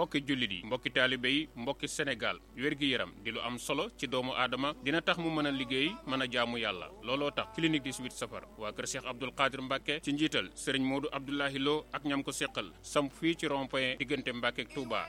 mbokki jullit yi mbokki taalibe yi mbokki Sénégal wér-gi-yaram di lu am solo ci doomu aadama dina tax mu mën a liggéey mën a jaamu yàlla looloo tax clinique 18 safar waa kër Cheikh Abdoul Qadir Mbacke ci njiital Serigne Modou Abdoulahi Lo ak ñam ko seqal samp fii ci rond-point diggante Mbacke ak Touba